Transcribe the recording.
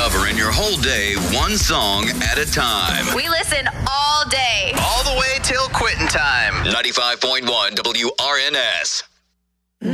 covering your whole day, one song at a time. We listen all day. All the way till quitting time. 95.1 WRNS.